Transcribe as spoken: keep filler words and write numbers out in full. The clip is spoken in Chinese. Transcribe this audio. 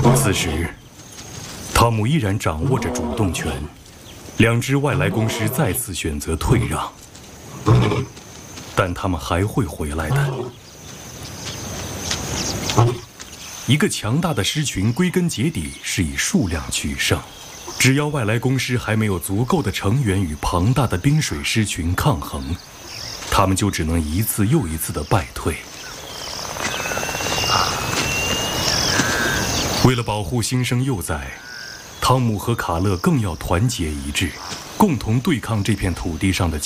此时，汤姆依然掌握着主动权，两支外来公狮再次选择退让，但他们还会回来的。一个强大的狮群归根结底是以数量取胜，只要外来公狮还没有足够的成员与庞大的滨水狮群抗衡，他们就只能一次又一次的败退。为了保护新生幼崽，汤姆和卡勒更要团结一致，共同对抗这片土地上的